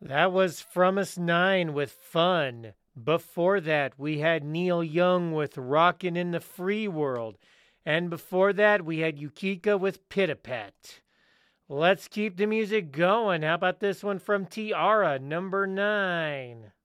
That was From Us 9 with Fun. Before that, we had Neil Young with Rockin' in the Free World. And before that, we had Yukika with Pitapat. Let's keep the music going. How about this one from Tiara, number 9?